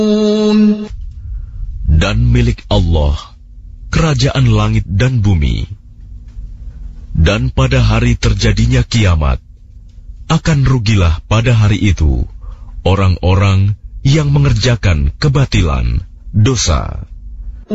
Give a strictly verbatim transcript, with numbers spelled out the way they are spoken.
Dan milik Allah kerajaan langit dan bumi. Dan pada hari terjadinya kiamat, akan rugilah pada hari itu orang-orang yang mengerjakan kebatilan, dosa.